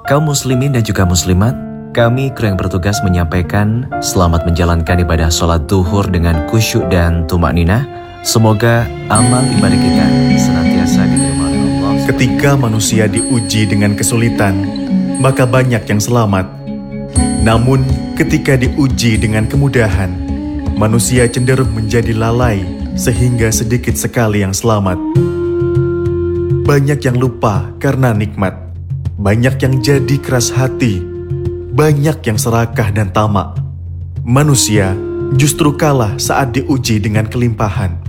Kaum muslimin dan juga muslimat, kami kru yang bertugas menyampaikan selamat menjalankan ibadah sholat duhur dengan khusyuk dan tumak ninah. Semoga amal ibadah kita senantiasa diterima oleh Allah. Ketika manusia diuji dengan kesulitan, maka banyak yang selamat. Namun, ketika diuji dengan kemudahan, manusia cenderung menjadi lalai sehingga sedikit sekali yang selamat. Banyak yang lupa karena nikmat. Banyak yang jadi keras hati, banyak yang serakah dan tamak. Manusia justru kalah saat diuji dengan kelimpahan.